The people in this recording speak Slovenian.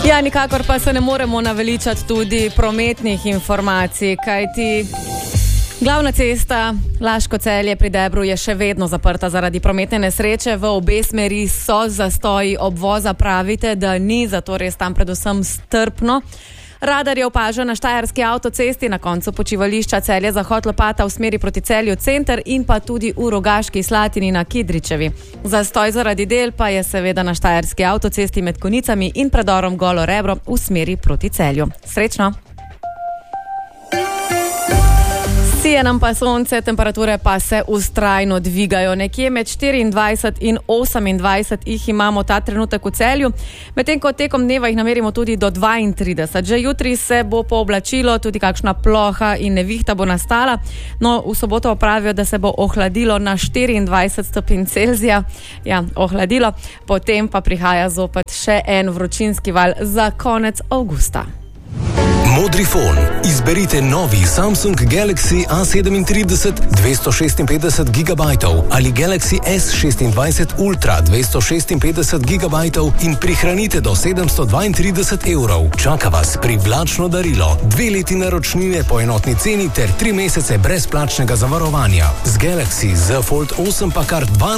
Ja, nikakor pa se ne moremo naveličati tudi prometnih informacij, kajti glavna cesta Laško-Celje pri Debru je še vedno zaprta zaradi prometne nesreče. V obe smeri so zastoji obvoza, pravite, da ni, zato res tam predvsem strpno. Radar je opažen na štajerski avtocesti na koncu počivališča Celje Zahod Lopata v smeri proti Celju center in pa tudi v Rogaški Slatini na Kidričevi. Zastoj zaradi del pa je seveda na štajerski avtocesti med Konicami in predorom Golo Rebro v smeri proti Celju. Srečno! Sije nam pa sonce, temperature pa se vztrajno dvigajo. Nekje med 24 in 28 jih imamo ta trenutek v Celju, medtem ko tekom dneva jih namerimo tudi do 32. Že jutri se bo pooblačilo, tudi kakšna ploha in nevihta bo nastala. No, v soboto pravijo, da se bo ohladilo na 24 stopinj Celzija. Ja, ohladilo. Potem pa prihaja zopet še en vročinski val za konec avgusta. Modrifon. Izberite novi Samsung Galaxy A37 256 GB ali Galaxy S26 Ultra 256 GB in prihranite do 732 €. Čaka vas privlačno darilo, 2 leti naročnine po enotni ceni ter 3 mesece brezplačnega zavarovanja. Z Galaxy Z Fold 8 pa kar 12